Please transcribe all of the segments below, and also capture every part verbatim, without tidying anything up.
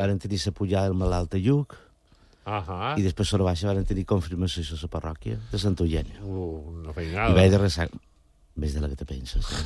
Varen tenir la pujada del malalt a Lluc, Ahà. i després a la baixa varen tenir confirmació a la parròquia de Santa Eugènia. Uh, una I feinada. vaig de ressac... Més de la que te penses. Eh?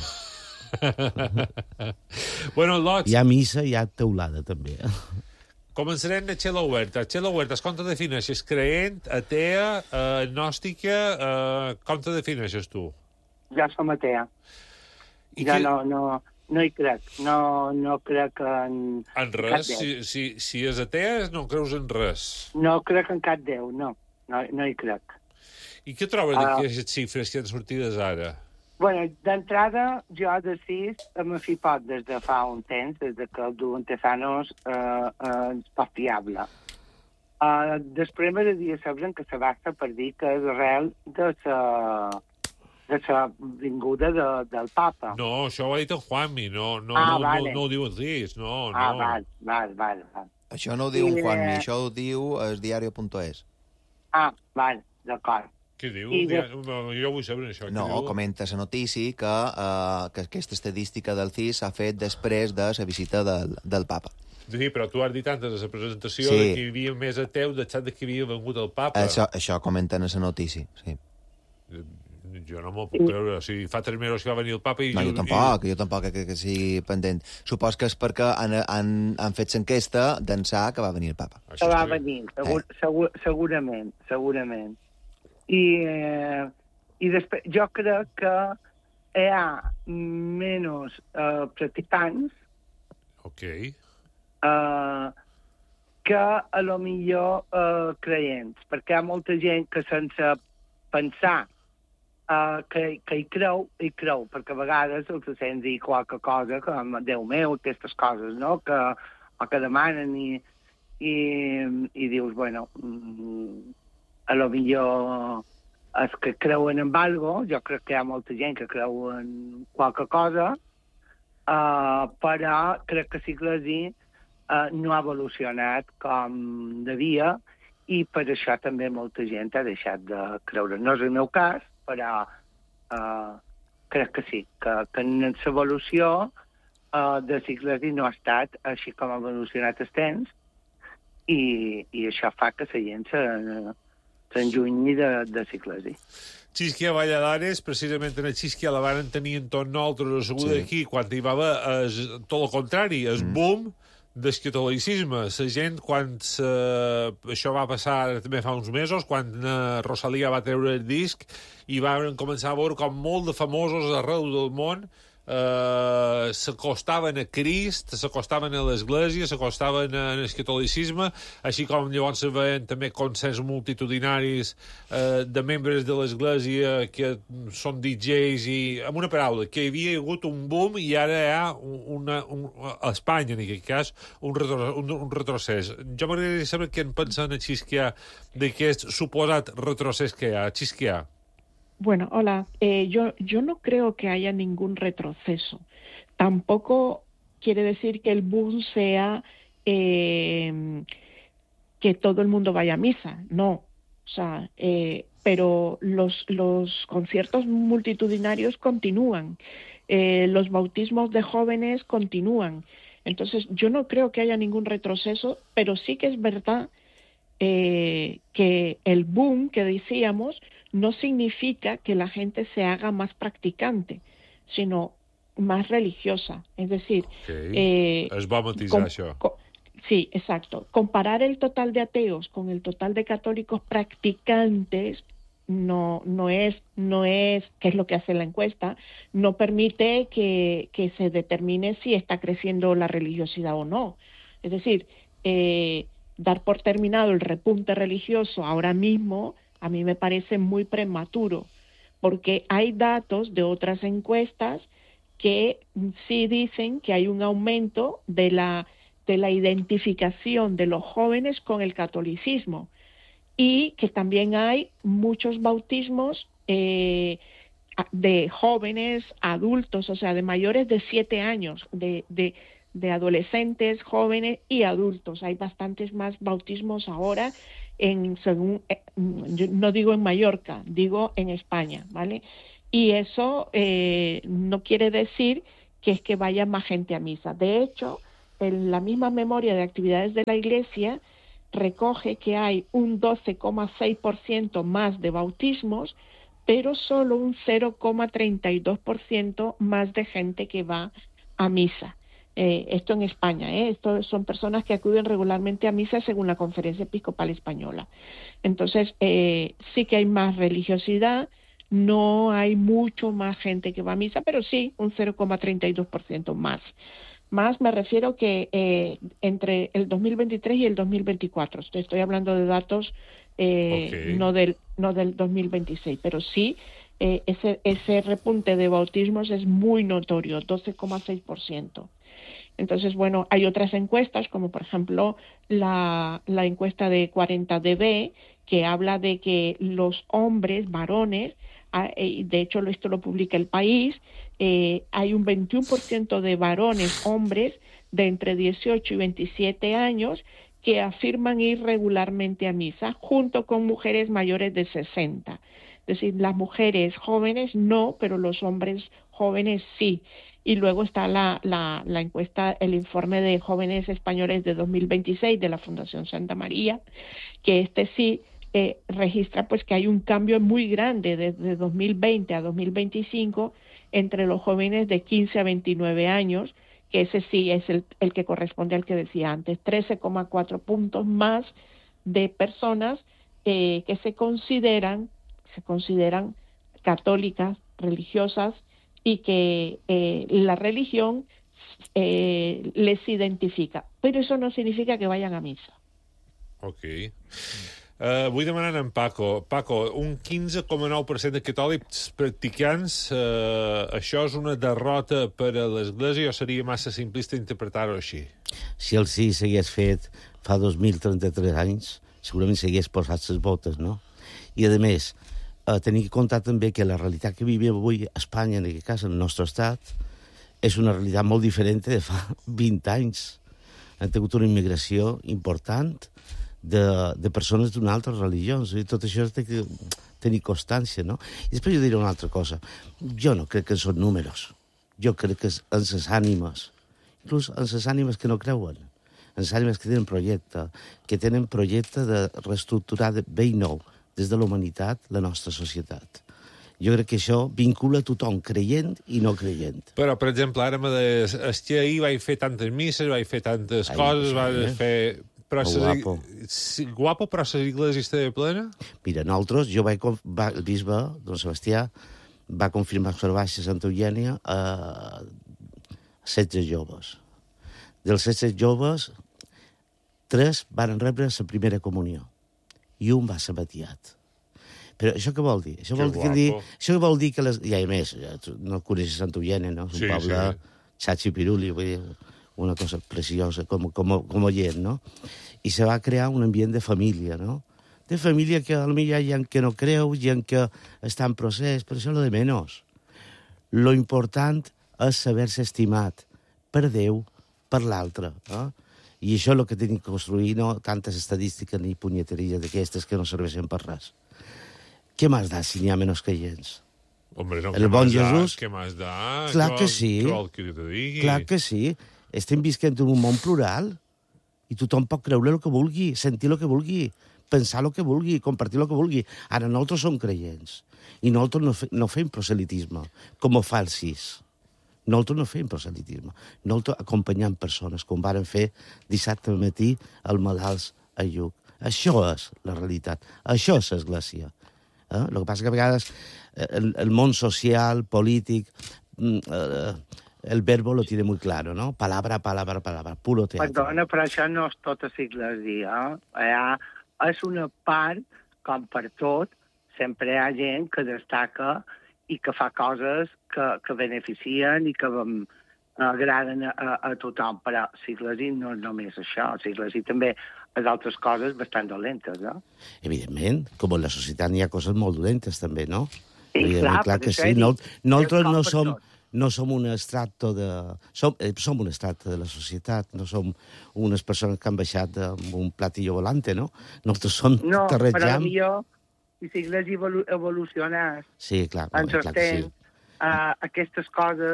Bueno, Lots, Hi ha missa i hi ha teulada, també. començarem de Txela Huerta. Txela Huerta, com te defineixes? Creent, atea, eh, gnòstica, eh, com te defineixes tu? Jo som atea. I Jo que- no, no, no hi crec. No, no crec en... En cap res? déu. Si, si, si és atea, no creus en res. No crec en cap déu, no. No, no hi crec. I què trobes Ah. d'aquestes xifres que han sortides ara? Bueno, d'entrada, jo de sis m'he fipat des de fa un temps, des de que el Duen Tezanos eh, eh, és poc fiable. Uh, després m'agradaria saber que se basta per dir que és arrel de la de la vinguda de, del papa. No, això ho ha dit en Juanmi, no, no, Ah, no, vale. no, no ho diu el Ris, no, ah, no. val, val, val, val. Això no ho diu en I, Juanmi, eh, això ho diu el diario punt es. Ah, val, d'acord. Què diu? I de- Ja, jo vull saber això. No, què diu? comenta la notícia que, uh, que aquesta estadística del C I S s'ha fet després de la visita del, del papa. Sí, però tu has dit antes de la presentació Sí. de que hi havia més ateu de xat de que havia vengut el papa. Això, això comenten a la notícia, sí. Jo no m'ho puc creure. O sigui, fa tres mesos que va venir el papa i... No, jo tampoc, jo tampoc que, que sigui pendent. Supos que és perquè han, han, han fet l'enquesta d'ençà que va venir el papa. Això Que va està bé. venir, segur, segur, segurament, segurament. I, eh, i després, jo crec que hi ha menys eh, practicants Ok. eh, que a lo millor eh, creients, perquè hi ha molta gent que sense pensar uh, que, que hi creu, hi creu, perquè a vegades els sents dir qualque cosa com, Déu meu, aquestes coses, no?, que, o que demanen i, i, i dius, bueno, mm, a lo millor els que creuen en algo, jo crec que hi ha molta gent que creu en qualque cosa, uh, però crec que l'Església uh, no ha evolucionat com devia i per això també molta gent ha deixat de creure. No és el meu cas, però uh, crec que sí, que, que en l'evolució uh, de l'Església no ha estat així com ha evolucionat el temps i, i això fa que la gent se, s'enllunyi de, de l'Església. Xisquia Valladares, precisament en el Xisquia la van tenir en tot nosaltres asseguda Sí. aquí, quan hi va haver es, tot el contrari, el mm. boom del catolicisme. La gent, quan uh, això va passar també fa uns mesos, quan uh, Rosalia va treure el disc, i van començar a veure com molt de famosos arreu del món Uh, s'acostaven a Crist, s'acostaven a l'Església, s'acostaven al catolicisme, així com llavors se veien també consens multitudinaris uh, de membres de l'Església que són D Js i, amb una paraula, que hi havia hagut un boom i ara hi ha una, un, a Espanya, en aquest cas, un, retro, un, un retrocés. Jo m'agradaria saber què en pensen a Xisquià d'aquest suposat retrocés que hi ha. Xisquià. Bueno, hola. Eh, yo, yo no creo que haya ningún retroceso. Tampoco quiere decir que el boom sea eh, que todo el mundo vaya a misa. No. O sea, eh, pero los, los conciertos multitudinarios continúan. Eh, los bautismos de jóvenes continúan. Entonces, yo no creo que haya ningún retroceso, pero sí que es verdad eh, que el boom que decíamos no significa que la gente se haga más practicante, sino más religiosa. Es decir, Okay. eh, es va matisar com, això. com, sí, exacto. Comparar el total de ateos con el total de católicos practicantes no, no es, no es, que es lo que hace la encuesta, no permite que, que se determine si está creciendo la religiosidad o no. Es decir, eh, dar por terminado el repunte religioso ahora mismo a mí me parece muy prematuro, porque hay datos de otras encuestas que sí dicen que hay un aumento de la, de la identificación de los jóvenes con el catolicismo y que también hay muchos bautismos eh, de jóvenes, adultos, o sea, de mayores de siete años, de, de, de adolescentes, jóvenes y adultos. Hay bastantes más bautismos ahora, en según eh, yo no digo en Mallorca, digo en España, ¿vale? Y eso eh, no quiere decir que es que vaya más gente a misa. De hecho, en la misma memoria de actividades de la Iglesia recoge que hay un doce coma seis por ciento más de bautismos, pero solo un cero coma treinta y dos por ciento más de gente que va a misa. Eh, esto en España, ¿eh? Esto son personas que acuden regularmente a misa según la Conferencia Episcopal Española. Entonces, eh, sí que hay más religiosidad, no hay mucho más gente que va a misa, pero sí un cero coma treinta y dos por ciento más. Más me refiero que eh, entre el dos mil veintitrés y el dos mil veinticuatro. Estoy, estoy hablando de datos eh, okay. no del no del dos mil veintiséis, pero sí eh, ese ese repunte de bautismos es muy notorio, doce coma seis por ciento. Entonces, bueno, hay otras encuestas, como por ejemplo la, la encuesta de cuarenta D B, que habla de que los hombres, varones, de hecho esto lo publica El País, eh, hay un veintiuno por ciento de varones, hombres, de entre dieciocho y veintisiete años, que afirman ir regularmente a misa, junto con mujeres mayores de sesenta. Es decir, las mujeres jóvenes no, pero los hombres jóvenes sí. Y luego está la, la, la encuesta, el informe de jóvenes españoles de dos mil veintiséis de la Fundación Santa María, que este sí eh, registra pues que hay un cambio muy grande desde dos mil veinte a dos mil veinticinco entre los jóvenes de quince a veintinueve años, que ese sí es el, el que corresponde al que decía antes, trece coma cuatro puntos más de personas eh, que se consideran, se consideran católicas, religiosas, y que eh, la religión eh, les identifica. Però això no significa que vayan a missa. Ok. Uh, vull demanar a en Paco. Paco, un quinze coma nou per cent de catòlics practicants, uh, això és una derrota per a l'Església o seria massa simplista interpretar-ho així? Si el sí s'hagués fet fa dos mil trenta-tres anys, segurament s'hagués posat les botes, no? I, a més, a tenir en compte també que la realitat que vivim avui a Espanya, en aquest cas, en el nostre estat, és una realitat molt diferent de fa vint anys. Han tingut una immigració important de, de persones d'una altra religió. I tot això té que tenir constància, no? I després jo diré una altra cosa. Jo no crec que són números. Jo crec que és en les ànimes. Inclús en les ànimes que no creuen. En les ànimes que tenen projecte, que tenen projecte de reestructurar de vell nou, des de la humanitat, la nostra societat. Jo crec que això vincula tothom, creient i no creient. Però, per exemple, ara me deies, és que ahir vaig fer tantes misses, vaig fer tantes Ai, coses, sí, vaig eh? fer... Però guapo. Sí, guapo, però l'església estava plena? Mira, nosaltres, jo vaig... Va, el bisbe, don Sebastià, va confirmar que va a Santa Eugènia a setze joves. Dels setze joves, tres van rebre la primera comunió. I un va ser batiat. Però això què vol dir? Això vol, que dir, això vol dir que... Les, I a més, no coneixes Santa Eugènia, no? És un sí, poble sí. Xachi Piruli, vull dir, una cosa preciosa, com, com, com oient, no? I se va crear un ambient de família, no? De família que potser hi ha gent que no creu, gent que està en procés, però això és lo de menys. Lo important és saber-se estimat per Déu, per l'altre, no? I això és el que tenim que construir, no tantes estadístiques ni punyeteries d'aquestes que no serveixen per res. Què més da si n'hi ha menys creients? Hombre, no, el bon Jesús... Què més da? Clar que sí. Què vol que te digui? Clar que sí. Estem visquent en un món plural i tothom pot creure el que vulgui, sentir el que vulgui, pensar el que vulgui, compartir el que vulgui. Ara, nosaltres som creients i nosaltres no, fe, no fem proselitisme, com ho fa el sis. Nosaltres no fem proselitisme. Nosaltres acompanyem persones, com varen fer dissabte al matí el malalts a Lluc. Això és la realitat. Això és l'església. Eh? El que passa que a vegades el, el món social, polític, eh, el verbo lo tiene muy claro, ¿no? Palabra, palabra, palabra, puro teatre. Perdona, però això no és tota l'església. Eh? Ja és una part, com per tot, sempre hi ha gent que destaca i que fa coses que, que beneficien i que um, agraden a, a tothom. Però l'església no és només això. L'església també és altres coses bastant dolentes, no? Evidentment, com en la societat hi ha coses molt dolentes també, no? Sí, clar, clar que sí. No, nosaltres no som, no som un estrato de... Som, eh, som un estrato de la societat, no som unes persones que han baixat amb un platillo volante, no? Nosaltres som no, terrejam... però millor... I si l'església evolu evolucionés sí, clar, en clar, el clar temps, sí. uh, aquestes coses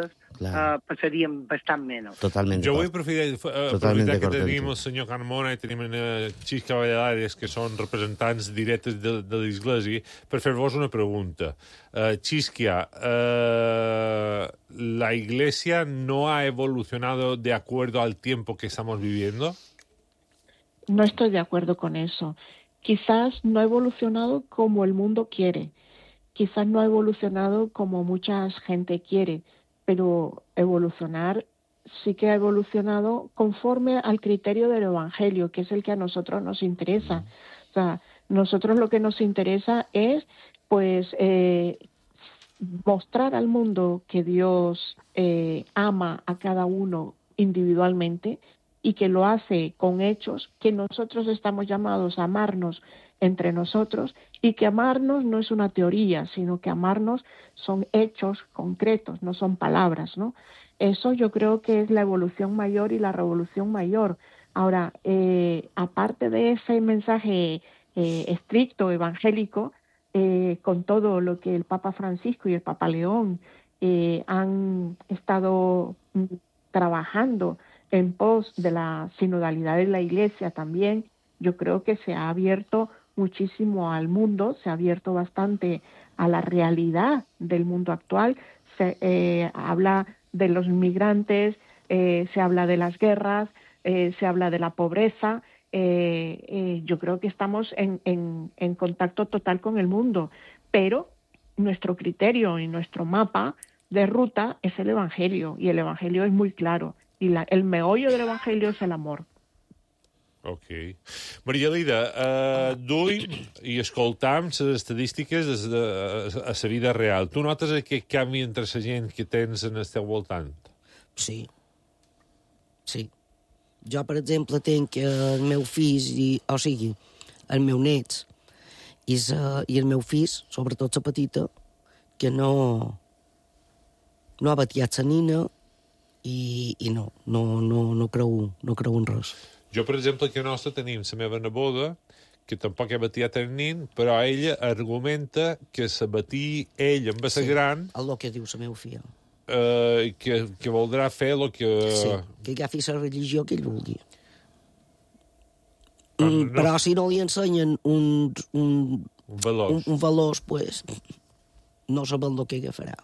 uh, passaríem bastant menys. Totalment Jo vull d'acord. aprofitar, uh, Totalment aprofitar que d'acord amb tenim tu. el senyor Carmona i tenim en uh, Xisca Valladares, que són representants directes de, de l'Església, per fer-vos una pregunta. Uh, Xisca, uh, ¿la Iglesia no ha evolucionado de acuerdo al tiempo que estamos viviendo? No estoy de acuerdo con eso. Quizás no ha evolucionado como el mundo quiere, quizás no ha evolucionado como mucha gente quiere, pero evolucionar sí que ha evolucionado conforme al criterio del Evangelio, que es el que a nosotros nos interesa. O sea, nosotros lo que nos interesa es, pues, eh, mostrar al mundo que Dios eh, ama a cada uno individualmente y que lo hace con hechos, que nosotros estamos llamados a amarnos entre nosotros y que amarnos no es una teoría, sino que amarnos son hechos concretos, no son palabras, ¿no? Eso yo creo que es la evolución mayor y la revolución mayor. Ahora, eh, aparte de ese mensaje eh, estricto, evangélico, eh, con todo lo que el Papa Francisco y el Papa León eh, han estado mm, trabajando en pos de la sinodalidad de la Iglesia también, yo creo que se ha abierto muchísimo al mundo, se ha abierto bastante a la realidad del mundo actual, se eh, habla de los migrantes, eh, se habla de las guerras, eh, se habla de la pobreza, eh, eh, yo creo que estamos en, en, en contacto total con el mundo, pero nuestro criterio y nuestro mapa de ruta es el Evangelio, y el Evangelio es muy claro. I la, el meollo de l'Evangelio és l'amor. Ok. Maria Lida, uh, duim i escoltam les estadístiques des de, a, a la vida real. Tu notes aquest canvi entre la gent que tens en el teu voltant? Sí. Sí. Jo, per exemple, tenc el meu fill, i, o sigui, el meu net i, sa, i el meu fill, sobretot la petita, que no, no ha batiat la nina, i, i no, no, no, no, creu, no creu en res. Jo, per exemple, aquí a nostre tenim la meva neboda, que tampoc ha batiat el nin, però ella argumenta que se batí ell amb la Sí, gran, el que diu la meva filla. eh, que, que voldrà fer el que... Sí, que agafi la religió que ell vulgui. Però Mm, no- però si no li ensenyen un, un, Un valor. un, un valor, pues, no sabem el que agafarà.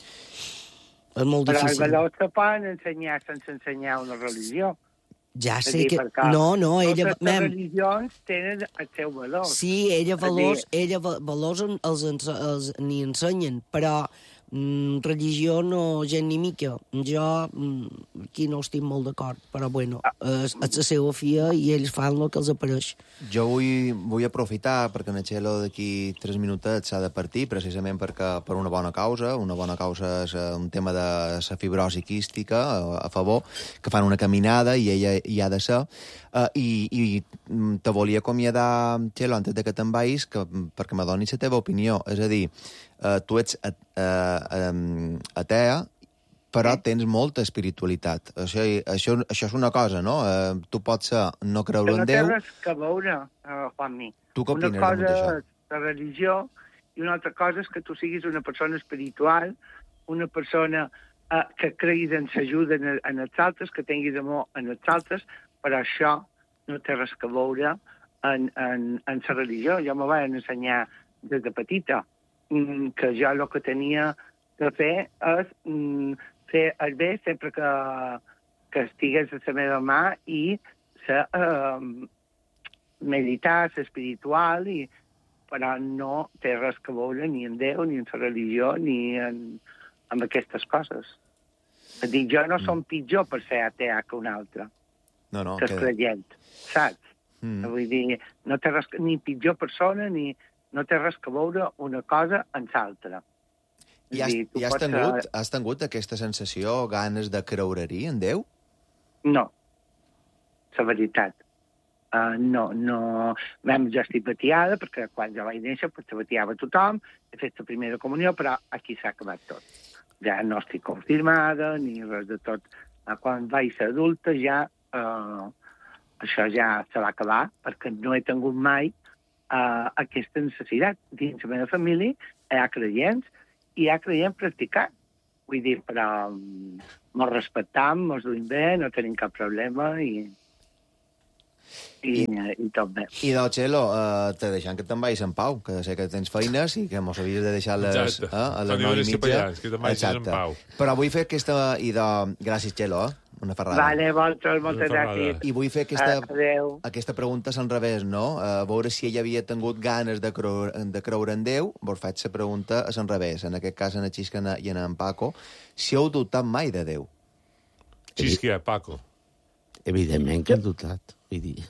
És molt Però els difícil. valors se poden ensenyar sense ensenyar una religió. Ja És a sé dir, que... perquè No, no, ella... Totes les Mem, religions tenen el seu valor. sí, ella És a dir, valors, ella va- valors en- els, ens, els n'hi ensenyen, però mm, religió no, gent ni mica. Jo mm, aquí no estic molt d'acord, però bueno, és, és la seva filla i ells fan el que els apareix. Jo vull, vull aprofitar, perquè en Txelo d'aquí tres minutets s'ha de partir, precisament perquè per una bona causa, una bona causa és eh, un tema de la fibrosi quística a, a favor, que fan una caminada i ella hi ha de ser, uh, i, i mm, te volia acomiadar, Txelo, antes de que te'n vagis, que, perquè me donis la teva opinió. És a dir, uh, tu ets uh, uh, atea, però tens molta espiritualitat. Això, això, això és una cosa, no? Uh, tu pots ser, no que creure no en té Déu. res que veure, uh, Juanmi. Tu què Una opines damunt cosa d'això? és la religió i una altra cosa és que tu siguis una persona espiritual, una persona uh, que creguis en l'ajuda en, en els altres, que tinguis amor en els altres, però això no té res que veure en, en, en la religió. Jo me vaig ensenyar des de petita mm, que jo el que tenia de fer és mm, fer el bé sempre que, que estigués a la meva mà i ser, eh, meditar, ser espiritual, i, però no té res que veure ni en Déu, ni en la religió, ni en, en aquestes coses. És a dir, jo no som pitjor per ser atea que un altre, No, no, que és creient, saps? Mm. Vull dir, no té res, ni pitjor persona, ni no té res que veure una cosa amb l'altra. I has, i has, tingut, has tingut aquesta sensació, ganes de creure-hi en Déu? No, la veritat. Uh, no, no... Vam, jo estic batiada, perquè quan jo vaig néixer pues, se batiava tothom, he fet la primera comunió, però aquí s'ha acabat tot. Ja no estic confirmada, ni res de tot. Uh, quan vaig ser adulta ja... Uh, això ja se va acabar, perquè no he tingut mai uh, aquesta necessitat. Dins la meva família hi ha creients i hi ha creients practicants. Vull dir, però mos respectam, mos duim bé, no tenim cap problema i, i, I, i tot bé. I del Txelo, uh, te deixant que te'n vagis en pau, que sé que tens feines i que mos havies de deixar les, Exacte. eh, a les Teniu nou i les mitja. capellans, que te'n vagis en Exacte. pau. Però vull fer aquesta... I de... Gràcies, Txelo, eh? Una ferrada. Vale, vosaltres, moltes Una ferrada. gràcies. I vull fer aquesta, Adéu. aquesta pregunta al revés, no? A veure si ella havia tingut ganes de creure, de creure en Déu, vos faig la pregunta al revés. En aquest cas, en el Xisca i en en Paco, si heu dubtat mai de Déu. Xisquia, Paco. Evidentment que he dubtat. Vull dir,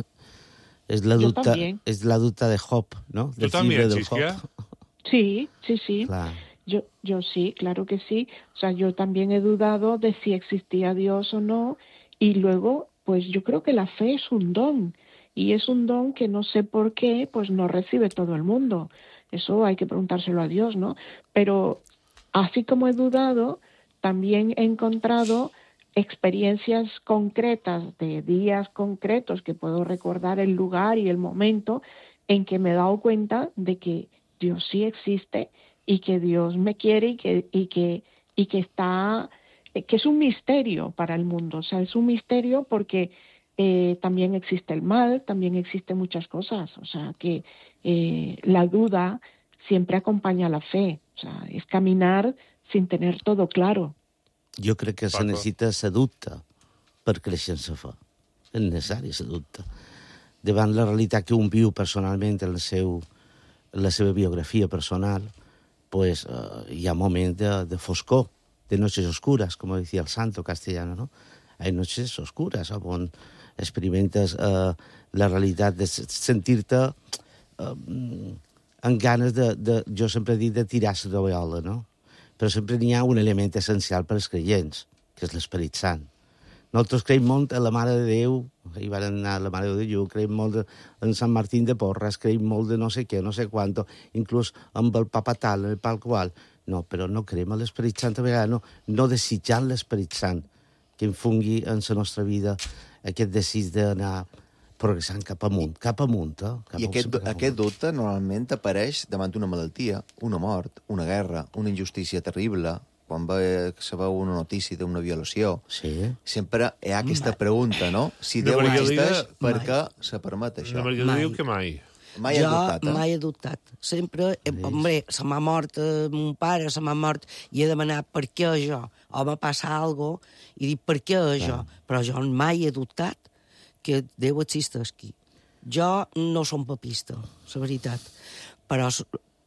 és la Jo dubta, també. és la dubta de Job, no? Tu Del també, llibre del Xisquia? Job. Sí, sí, sí. Clar. Yo, yo sí, claro que sí. O sea, yo también he dudado de si existía Dios o no. Y luego, pues yo creo que la fe es un don. Y es un don que no sé por qué, pues no recibe todo el mundo. Eso hay que preguntárselo a Dios, ¿no? Pero así como he dudado, también he encontrado experiencias concretas de días concretos que puedo recordar el lugar y el momento en que me he dado cuenta de que Dios sí existe y que Dios me quiere y que y que y que está que es un misterio para el mundo. O sea, es un misterio porque eh, también existe el mal, también existen muchas cosas. O sea, que eh, la duda siempre acompaña a la fe. O sea, es caminar sin tener todo claro. Jo crec que se Paco. necessita ser dubte per créixer en la fe. És necessari ser dubte. Davant la realitat que un viu personalment en, el seu, en la seva biografia personal, pues, uh, hi ha moments de, de foscor, de noches oscuras, com decía el santo castellano, ¿no? Hay noches oscuras, on experimentes uh, la realitat de sentir-te uh, amb ganes de, de, jo sempre he dit, de tirar-se de veola, no? Però sempre n'hi ha un element essencial per als creients, que és l'Esperit Sant. Nosaltres creiem molt en la Mare de Déu, hi van anar a la Mare de Déu, creiem molt de, en Sant Martín de Porres, creiem molt de no sé què, no sé quanto, inclús amb el papa tal, el pal qual. No, però no creiem en l'Esperit Sant a vegades, no, no desitjant l'Esperit Sant, que infungui en la nostra vida aquest desig d'anar progressant cap amunt, cap amunt, eh? Cap I aquest, cap aquest amunt. dubte normalment apareix davant d'una malaltia, una mort, una guerra, una injustícia terrible, quan ve, se veu una notícia d'una violació. Sí. Sempre hi ha aquesta pregunta, no? Si Una Déu Maria existeix, Elida- per Mai. què se permet això? Una Maria Mai. diu que mai. Mai he jo dubtat, eh? mai he dubtat. Sempre, eh, hombre, se m'ha mort eh, mon pare, se m'ha mort, i he demanat per què jo, o va passar alguna cosa, i dic per què jo, però jo mai he dubtat que Déu existeix aquí. Jo no som papista, la veritat, però s-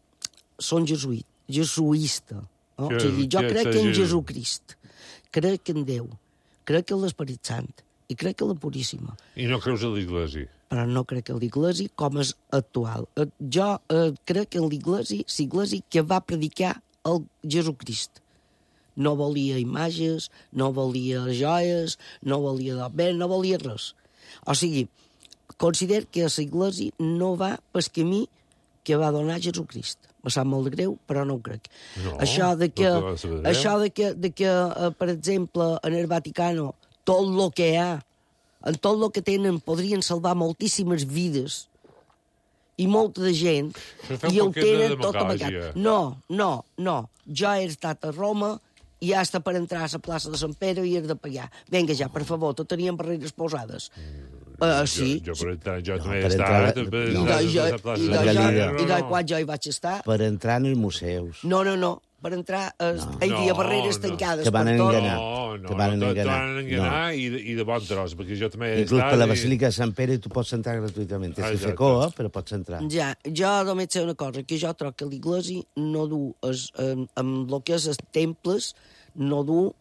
som jesuït, jesuïsta. No? Que- O sigui, jo que crec ets en Jesús. Jesucrist, crec en Déu, crec en l'Esperit Sant, i crec en la Puríssima, I no creus en l'Iglesi. però no crec en l'Iglesi com és actual. Eh, Jo eh, crec en l'Iglesi, l'Iglesi que va predicar el Jesucrist. No volia imatges, no volia joies, no volia del bé, no volia res. O sigui, considero que l'Iglesi no va pel camí que va donar Jesucrist. Me sap molt de greu, però no ho crec. No, això de que, no te va saber greu. això de que, de que eh, per exemple, en el Vaticano, tot el que hi ha, en tot el que tenen, podrien salvar moltíssimes vides i molta de gent, Això fa un i el poquet de tenen tot demagògia. amagat. No, no, no. Jo he estat a Roma i ja està per entrar a la plaça de Sant Pere i he de pagar. Vinga ja, per favor, tot tenien barreres posades. Uh, sí. Jo, jo, per entrar, jo No, també he per estat... entrar- també he I no. estat de, a jo, la plaça i de de, Sant jo, Pere, i de no. quan jo hi vaig estar... Per entrar en els museus. No, no, no. Per entrar eh, No. hi havia No, barreres no. tancades Que van per tot. enganar. No, no, Que van no, enganar. van enganar i, de, i de bon tros, perquè jo també he Inclús estat... per la i- Basílica de Sant Pere tu pots entrar gratuïtament. És Exacte. de coa, però pots entrar. Ja, jo només sé una cosa, que jo trobo que l'Iglesi no du, es, en, en el que és els temples, no du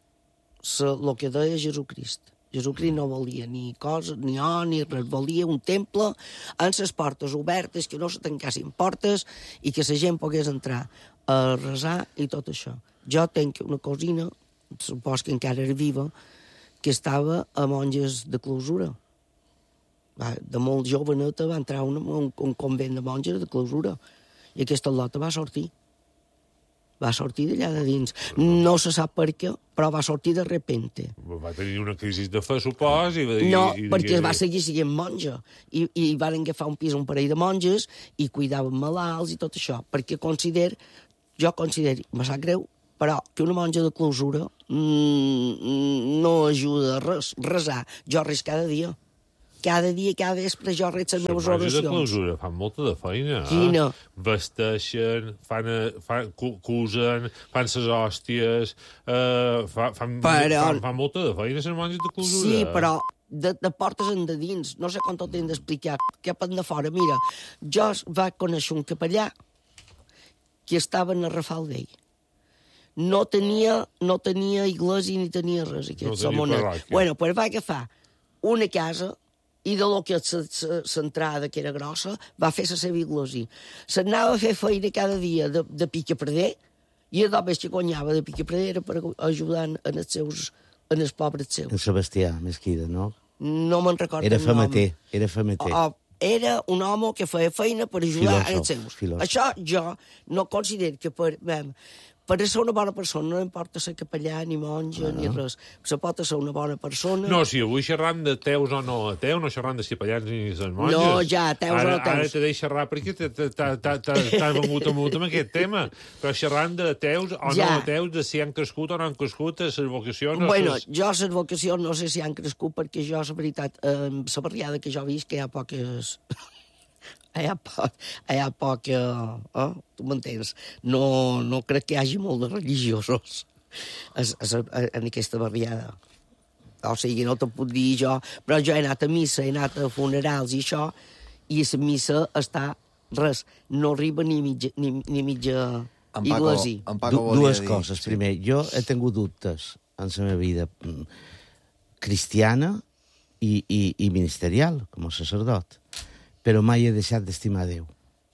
el que deia Jesucrist. Jesucrist no volia ni coses, ni or, ni res. Volia un temple amb les portes obertes, que no se tancassin portes i que la gent pogués entrar a resar i tot això. Jo tenc una cosina, supos que encara era viva, que estava a monges de clausura. Va, de molt joveneta va entrar a un, un, un convent de monges de clausura i aquesta lota va sortir. Va sortir d'allà de dins. No se sap per què, però va sortir de repente. Va tenir una crisi de fe, supos, i va dir... No, i, perquè i, va seguir sent monja. I, i van agafar un pis a un parell de monges i cuidaven malalts i tot això. Perquè consider, jo considero, me sap greu, però que una monja de clausura mm, no ajuda a res, resar. Jo res cada dia. Cada dia, cada vespre, jo res les meves oracions. Les monges de clausura fan molta de feina. Quina? Eh? Vesteixen, fan, fan, cusen, fan ses hòsties, eh, fan, fan, però... fan, fan molta de feina les monges de clausura. Sí, però de, de portes en de dins. No sé com t'ho tinc d'explicar. Cap de fora. Mira, jo vaig conèixer un capellà que estava en Rafal d'ell. No tenia, no tenia iglesia ni tenia res. No tenia parròquia. Bueno, pues va agafar una casa i de lo que l'entrada, que era grossa, va fer la seva iglesia. S'anava a fer feina cada dia de, de picapreder i el només que guanyava de picapreder era per ajudar en els seus, en els pobres seus. En Sebastià Mesquida, no? No me'n recordo era el nom. Femeter, era femeter. O, era un home que feia feina per ajudar filòsof, els seus. Filòsof. Això jo no considero que per... Bem, per ser una bona persona no importa ser capellà, ni monja, no. ni res. Se pot ser una bona persona... No, si avui xerram de teus o no ateus, no xerram de capellans ni de monges. No, ja, teus ara, o no teus. Ara te deixo xerrar perquè t'has vengut amunt amb aquest tema. Però xerram de teus o ja. no ateus, de si han crescut o no han crescut, les vocacions... Bueno, ses... jo les vocacions no sé si han crescut perquè jo, la veritat, eh, la barriada que jo visc, que hi ha poques... Hi ha poc, hi ha poc, eh, eh, tu m'entens? No, no crec que hi hagi molt de religiosos es, es, en aquesta barriada. O sigui, no te puc dir jo, però jo he anat a missa, he anat a funerals i això, i la missa està res, no arriba ni mitja, ni, ni mitja iglesia. Du, dues coses. Sí. Primer, jo he tingut dubtes en la meva vida cristiana i, i, i ministerial, com a sacerdot. Però mai he deixat d'estimar Déu.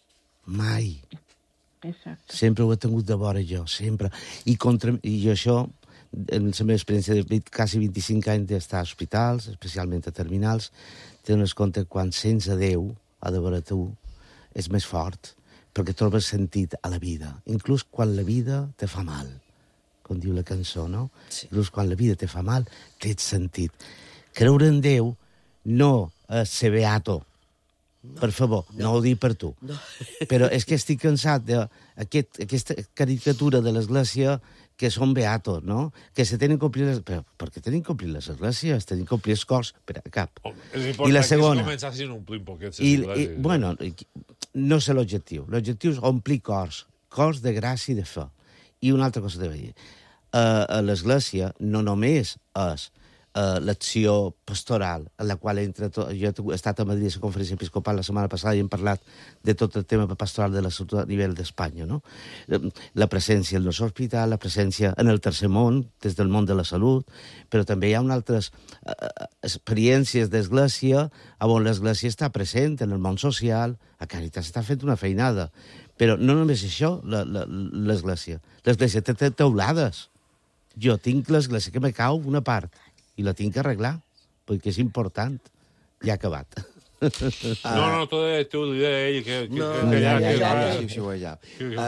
Mai. Exacte. Sempre ho he tingut de vora jo, sempre. I, contra, i jo això, en la meva experiència de quasi vint-i-cinc anys d'estar a hospitals, especialment a terminals, tens compte que quan sents a Déu, a de veure tu, és més fort, perquè trobes sentit a la vida. Inclús quan la vida te fa mal, com diu la cançó, no? Sí. Inclús quan la vida te fa mal, tens sentit. Creure en Déu no és ser beato, no, per favor, no, no ho dic per tu. No. Però és que estic cansat d'aquesta caricatura de l'Església que són beatos, no? Que se tenen que complir les... Però per què tenen que complir les esglésies? Tenen que complir els cors per a cap. Oh, és important I la segona, que es començassin a omplir un poquet. I, i, bueno, no sé l'objectiu. L'objectiu és omplir cors. Cors de gràcia i de fe. I una altra cosa de dir. Uh, a l'Església no només és Uh, l'acció pastoral, en la qual entre to... jo he estat a Madrid a la conferència episcopal la setmana passada i hem parlat de tot el tema pastoral de la salut a nivell d'Espanya, no? La presència en el hospital, la presència en el tercer món, des del món de la salut, però també hi ha unes altres uh, experiències d'església on l'església està present en el món social, a Càritas està fent una feinada, però no només això, l'església. L'església té teulades. Jo tinc l'església que me cau una part, i la tinc que arreglar, perquè és important. Ja ha acabat. No, no, tu ho deia ell, que... No, que ja, ja, ja, Sí, sí, ho ja.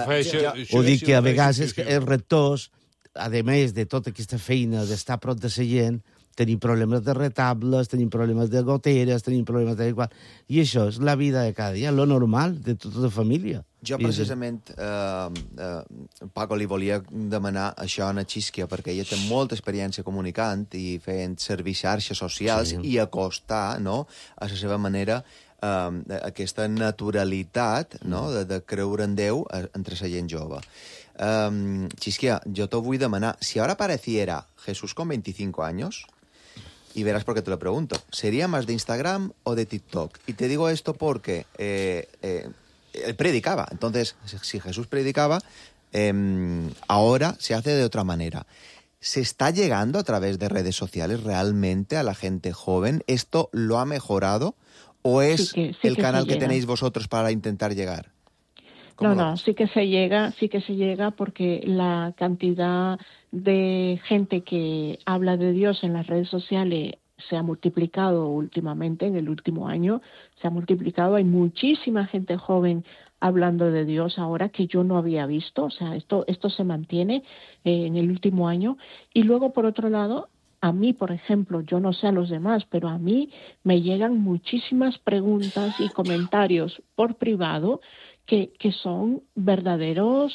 Ho dic que a vegades els rectors, a més de tota aquesta feina d'estar a prop de la gent, tenim problemes de retables, tenim problemes de goteres, tenim problemes de... I això és la vida de cada dia, lo normal de tota la família. Jo, precisament, eh, eh, Paco, li volia demanar això a na Xisquia, perquè ella té molta experiència comunicant i fent servir xarxes socials sí. i acostar, no?, a la seva manera eh, aquesta naturalitat, no?, de, de creure en Déu entre la gent jove. Eh, Xisquia, jo te vull demanar, si ahora apareciera Jesús con veinticinco años... Y verás por qué te lo pregunto. ¿Sería más de Instagram o de TikTok? Y te digo esto porque eh, eh, él predicaba. Entonces, si Jesús predicaba, eh, ahora se hace de otra manera. ¿Se está llegando a través de redes sociales realmente a la gente joven? ¿Esto lo ha mejorado? ¿O es sí que, sí el que canal que tenéis vosotros para intentar llegar? No, no, sí que se llega, sí que se llega porque la cantidad de gente que habla de Dios en las redes sociales se ha multiplicado últimamente, en el último año, se ha multiplicado. Hay muchísima gente joven hablando de Dios ahora que yo no había visto, o sea, esto, esto se mantiene eh, en el último año. Y luego, por otro lado, a mí, por ejemplo, yo no sé a los demás, pero a mí me llegan muchísimas preguntas y comentarios por privado que, que son verdaderos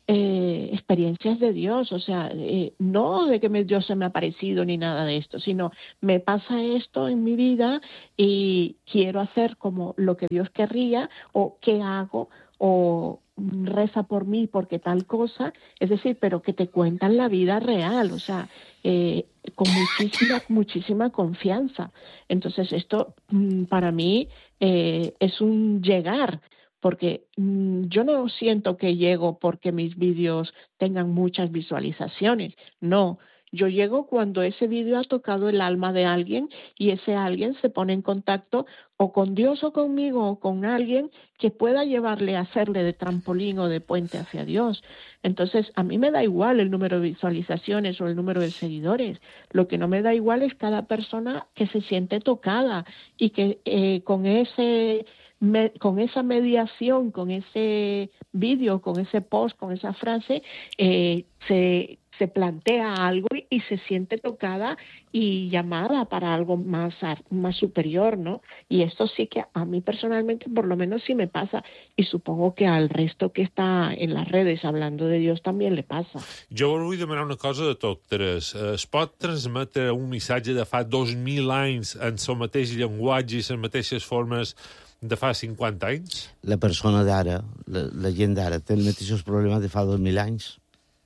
eh, experiencias de Dios, o sea, eh, no de que me, Dios se me ha aparecido ni nada de esto, sino me pasa esto en mi vida y quiero hacer como lo que Dios querría, o qué hago, o reza por mí porque tal cosa, es decir, pero que te cuentan la vida real, o sea, eh, con muchísima, muchísima confianza. Entonces esto mm, para mí eh, es un llegar, porque mmm, yo no siento que llego porque mis vídeos tengan muchas visualizaciones, no. Yo llego cuando ese vídeo ha tocado el alma de alguien y ese alguien se pone en contacto o con Dios o conmigo o con alguien que pueda llevarle a hacerle de trampolín o de puente hacia Dios. Entonces, a mí me da igual el número de visualizaciones o el número de seguidores. Lo que no me da igual es cada persona que se siente tocada y que eh, con ese... Me, con esa mediación, con ese vídeo, con ese post, con esa frase, eh, se, se plantea algo y, y se siente tocada y llamada para algo más, más superior, ¿no? Y esto sí que a mí personalmente por lo menos sí me pasa, y supongo que al resto que està en les redes hablando de Dios también le pasa. Jo vull demanar una cosa de tot tres. Es pot transmetre un missatge de fa dos mil anys en el mateix llenguatge i les mateixes formes de fa cinquanta anys? La persona d'ara, la, la gent d'ara, té els mateixos problemes de fa dos mil anys?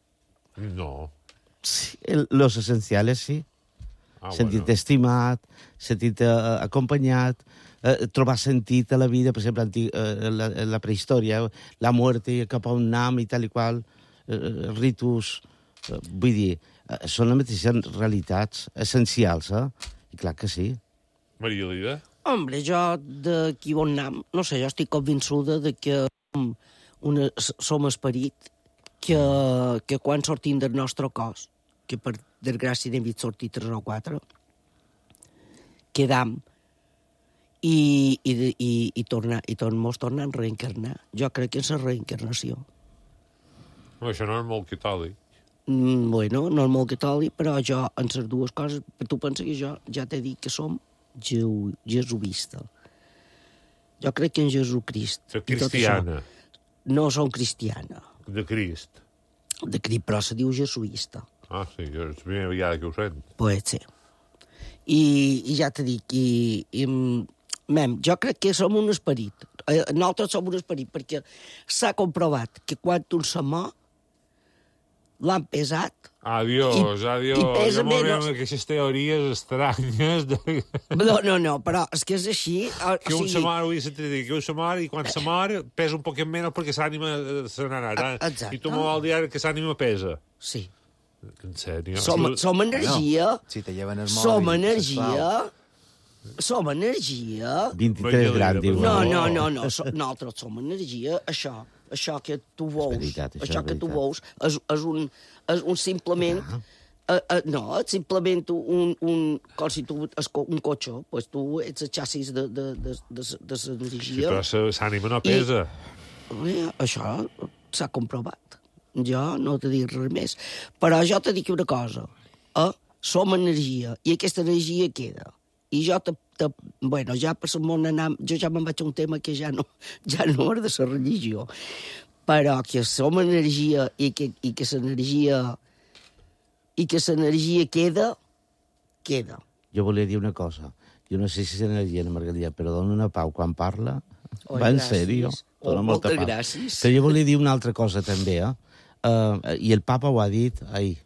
No. Sí, el, los essenciales, sí. Ah, sentit bueno. estimat, sentit eh, acompanyat, eh, trobar sentit a la vida, per exemple, antic, eh, la, la prehistòria, la muerte, cap a un nam i tal i qual, eh, ritus... Eh, vull dir, eh, són les mateixes realitats essencials, eh? I clar que sí. Maria Lida? Hombre, jo d'aquí on anam, no sé, jo estic convençuda de que som, una, som esperit que, que quan sortim del nostre cos, que per desgràcia n'hem vist sortir tres o quatre, quedam i, i, i, i, tornar, i tornem, mos tornem a reencarnar. Jo crec que és la reencarnació. No, això no és molt catòlic. Mm, bueno, no és molt catòlic, però jo, en les dues coses, tu pensa que jo ja t'he dit que som Jesu, jesuïsta. Jo crec que en Jesucrist... De cristiana. Això, no som cristiana. De Crist. De Crist, però se diu jesuïsta. Ah, sí, jo és la primera vegada que ho sent. Pues sí. I, i ja t'he dit, i, i, mem, jo crec que som un esperit. Nosaltres som un esperit, perquè s'ha comprovat que quan un se mor, l'han pesat. Adiós, I, adiós. I pesa jo m'ho menys. amb aquestes teories estranyes de... No, no, no, però és que és així. O, que o un sigui, se mor, vull sentir dir, que un se mor, i quan se mor pesa un poquet menys perquè l'ànima se n'ha anat. Eh? Exacte. I tu m'ho vol dir que l'ànima pesa. Sí. En sèrio? Som, som energia. No, si te lleven el mòbil... Som energia. Som energia. vint-i-tres grans, diu. No, no, no, no. So, nosaltres som energia. Això, això que tu veus, veritat, això això és que tu veritat. veus, és, és, un, és un simplement... Ah. Uh, uh, no, és simplement un, un, com si tu és co- un cotxe, pues tu ets el xassis de, de, de, de, de Sí, l'energia. però l'ànima no pesa. I, això s'ha comprovat. Jo no t'he dit res més. Però jo t'he dit una cosa. Eh? Som energia, i aquesta energia queda. I jo, te, te, bueno, ja per el món anam, jo ja me'n vaig a un tema que ja no, ja no és de la religió. Però que som energia i que, i que l'energia i que l'energia queda, queda. Jo volia dir una cosa. Jo no sé si és energia, Ana Margalia, però dona una pau quan parla. Oi, Va en gràcies. sèrio. Oh, Dona molta moltes pau. gràcies. Però jo volia dir una altra cosa, també, eh? Uh, I el papa ho ha dit ahir.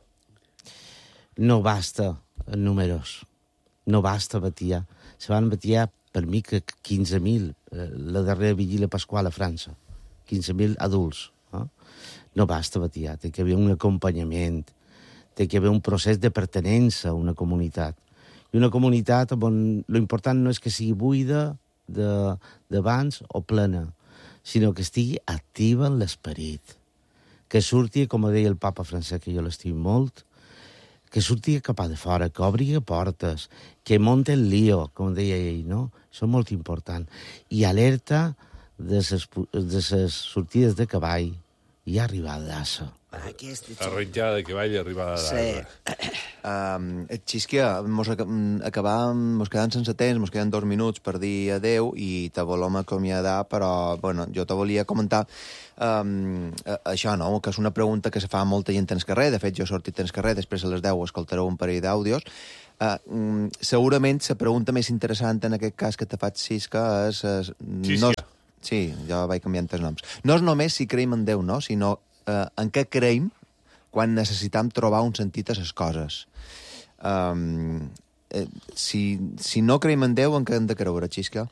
No basta en números. No basta batiar. Se van batiar, per mi, que quinze mil. Eh, la darrera vigília pasqual a França. quinze mil adults. Eh? No basta batiar. Té que haver un acompanyament. Té que haver un procés de pertenença a una comunitat. I una comunitat on l'important no és que sigui buida d'abans o plena, sinó que estigui activa en l'esperit. Que surti, com deia el papa francès, que jo l'estim molt, que surti cap a de fora, que obri portes, que monte el lío, com deia ell, no? Això és molt important. I alerta de les, de les sortides de cavall, hi ha arribada d'assa. Aquesta... Arrenjada de cavall i arribada d'arbre. Sí. Um, Xisquia, mos, ac acabam, mos quedem sense temps, mos queden dos minuts per dir adeu i te volem acomiadar, però bueno, jo te volia comentar um, això, no? Que és una pregunta que se fa molta gent en el carrer. De fet, jo he sortit en el carrer, després a les deu escoltareu un parell d'àudios. Uh, um, segurament la pregunta més interessant en aquest cas que te faig, Xisca, és... és Xisquia. No és, sí, jo vaig canviant els noms. No és només si creiem en Déu, no? Sinó uh, en què creiem quan necessitam trobar un sentit a les coses. Um, eh, si, si no creiem en Déu, en què hem de creure, Xisca?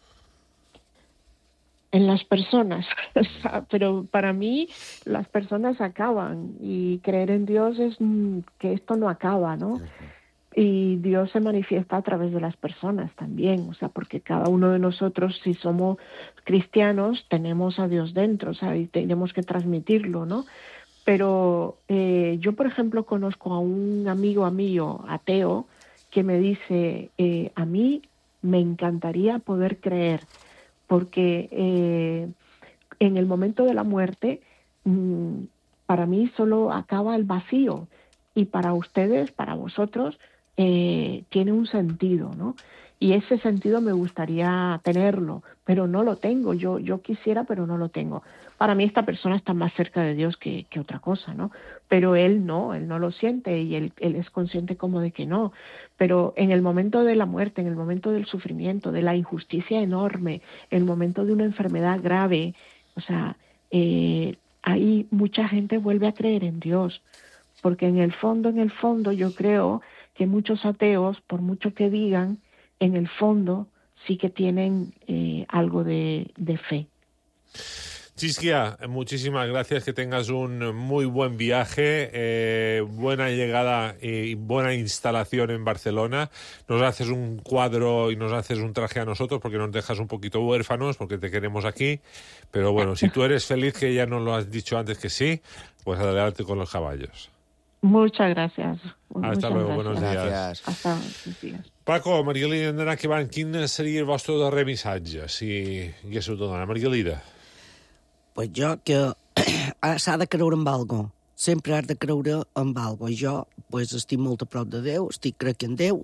En las personas, pero para mí las personas acaban y creer en Dios es que esto no acaba, ¿no? Y Dios se manifiesta a través de las personas también, o sea, porque cada uno de nosotros, si somos cristianos, tenemos a Dios dentro, o sea, y tenemos que transmitirlo, ¿no? Pero eh, yo, por ejemplo, conozco a un amigo mío, ateo, que me dice, eh, a mí me encantaría poder creer, porque eh, en el momento de la muerte, mmm, para mí solo acaba el vacío, y para ustedes, para vosotros, eh, tiene un sentido, ¿no? Y ese sentido me gustaría tenerlo, pero no lo tengo. Yo, yo quisiera, pero no lo tengo. Para mí esta persona está más cerca de Dios que, que otra cosa, ¿no? Pero él no, él no lo siente y él, él es consciente como de que no. Pero en el momento de la muerte, en el momento del sufrimiento, de la injusticia enorme, en el momento de una enfermedad grave, o sea, eh, ahí mucha gente vuelve a creer en Dios. Porque en el fondo, en el fondo, yo creo que muchos ateos, por mucho que digan, en el fondo sí que tienen eh, algo de, de fe. Xisquia, muchísimas gracias, que tengas un muy buen viaje, eh, buena llegada y buena instalación en Barcelona. Nos haces un cuadro y nos haces un traje a nosotros porque nos dejas un poquito huérfanos, porque te queremos aquí. Pero bueno, si tú eres feliz, que ya nos lo has dicho antes que sí, pues adelante con los caballos. Muchas gracias. Hasta Muchas luego, gracias. buenos días. Gràcies. Hasta buenos días. Paco, Margalida, hem d'anar acabant. Quin seria el vostre darrer missatge, si haguéssiu de donar? Margalida. Pues jo que s'ha de creure en algo. Sempre has de creure en algo. I jo pues, estic molt a prop de Déu, estic crec en Déu,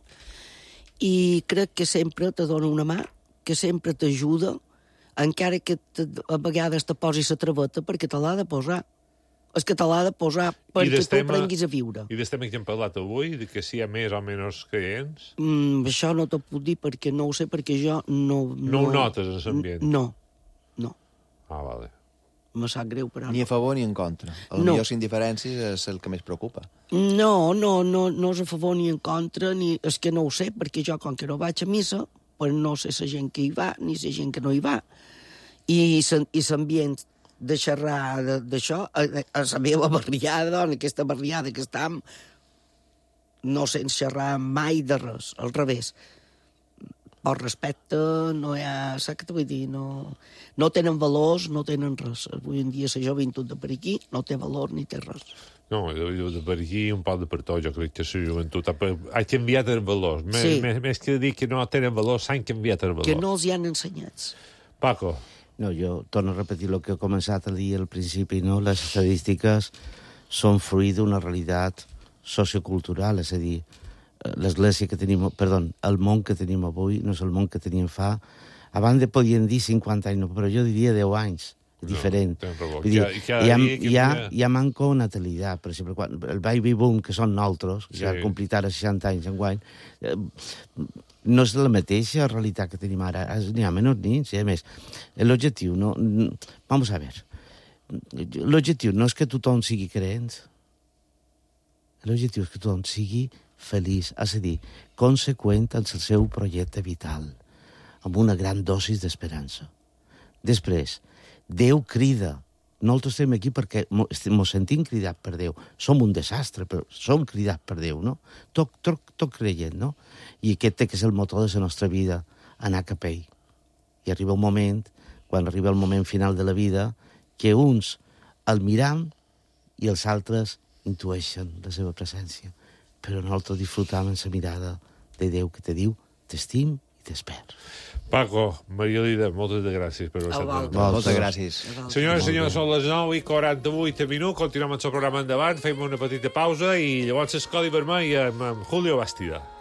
i crec que sempre te dona una mà, que sempre t'ajuda, encara que te, a vegades te posis la traveta perquè te l'ha de posar. És que te l'ha de posar perquè tu aprenguis a viure. I del tema que hem parlat avui, de que si hi ha més o menys creients? Mm, això no t'ho puc dir perquè no ho sé, perquè jo no... No, no ho notes, en l'ambient? No, no. Ah, vale. Me sap greu, però Ni a no. favor ni en contra. El No. millor sin diferències és el que més preocupa. No, no, no, no és a favor ni en contra, ni... és que no ho sé, perquè jo, com que no vaig a missa, pues no sé la gent que hi va, ni la gent que no hi va. I l'ambient de xerrar d'això, a, a la meva barriada, en aquesta barriada que estam, no sents xerrar mai de res, al revés. Per respecte, no hi ha... Saps què t'ho vull dir? No, no tenen valors, no tenen res. Avui en dia la joventut de per aquí no té valor ni té res. No, de, de per aquí un poc de per tot, jo crec que la joventut ha, ha canviat els valors. Més, Sí. més, més que dir que no tenen valors, s'han canviat els valors. Que no els hi han ensenyats. Paco. No, jo torno a repetir el que he començat a dir al principi, no? Les estadístiques són fruit d'una realitat sociocultural, és a dir, l'església que tenim, perdó, el món que tenim avui no és el món que teníem fa. Abans de podien dir cinquanta anys, no, però jo diria deu anys, diferent. No, tens raó. Vull dir, I cada hi ha, dia que hi ha, mira- hi ha manco natalitat, per exemple, quan el baby boom, que són nosaltres, Sí. ja han complit ara seixanta anys enguany, eh, no és la mateixa realitat que tenim ara. N'hi ha menys nins, i a més, l'objectiu no... Vamos a ver. L'objectiu no és que tothom sigui creent. L'objectiu és que tothom sigui feliç, és a dir, conseqüent amb el seu projecte vital, amb una gran dosis d'esperança. Després, Déu crida. Nosaltres estem aquí perquè ens sentim cridats per Déu. Som un desastre, però som cridats per Déu, no? Tot, tot, tot creient, no? I aquest que és el motor de la nostra vida, anar cap a ell. I arriba un moment, quan arriba el moment final de la vida, que uns el miram i els altres intueixen la seva presència. Però nosaltres disfrutam en la mirada de Déu que te diu t'estim i t'espero. Paco, Maria Lida, moltes gràcies per A vosaltres. Moltes gràcies. Senyores i senyors, són les nou i quaranta-vuit minuts, continuem amb el programa endavant, fem una petita pausa i llavors Escoli Vermell amb, amb Julio Bastida.